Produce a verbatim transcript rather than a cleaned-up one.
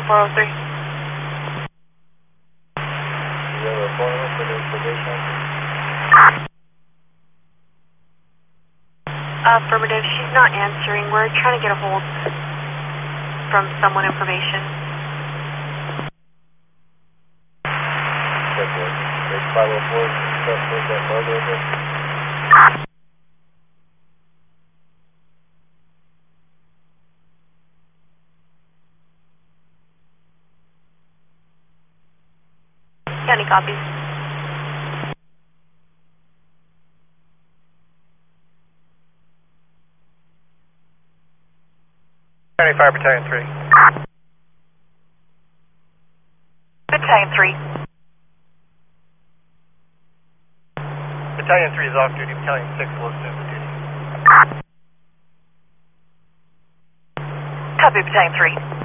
four oh three. Do you have a phone number for the information? Affirmative. She's not answering. We're trying to get a hold from someone information. Check one. Six five oh four. Stuff with that mother again. Any copies? seventy-five Battalion three. Battalion three. Battalion three is off duty. Battalion six was in duty. Copy, Battalion three.